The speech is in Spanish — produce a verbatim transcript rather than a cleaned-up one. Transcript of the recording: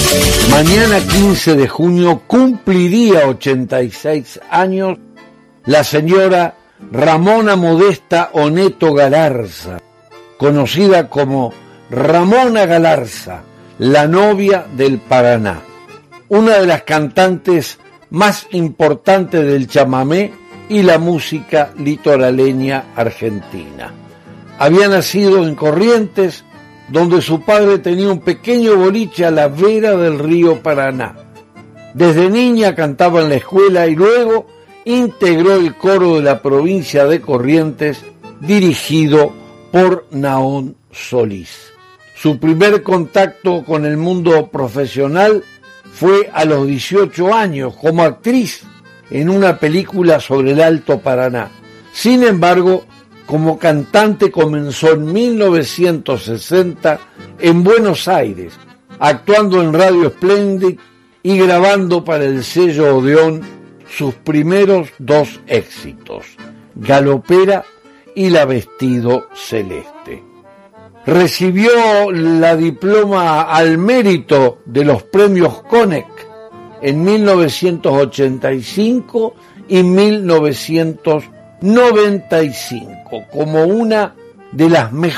Mañana quince de junio cumpliría ochenta y seis años la señora Ramona Modesta Oneto Galarza, conocida como Ramona Galarza, la novia del Paraná, una de las cantantes más importantes del chamamé y la música litoraleña argentina. Había nacido en Corrientes, donde su padre tenía un pequeño boliche a la vera del río Paraná. Desde niña cantaba en la escuela y luego integró el coro de la provincia de Corrientes, dirigido por Naón Solís. Su primer contacto con el mundo profesional fue a los dieciocho años como actriz en una película sobre el Alto Paraná. Sin embargo, como cantante comenzó en mil novecientos sesenta en Buenos Aires, actuando en Radio Splendid y grabando para el sello Odeón sus primeros dos éxitos, Galopera y La Vestido Celeste. Recibió la diploma al mérito de los premios Conec en mil novecientos ochenta y cinco y mil novecientos noventa y cinco como una de las mejores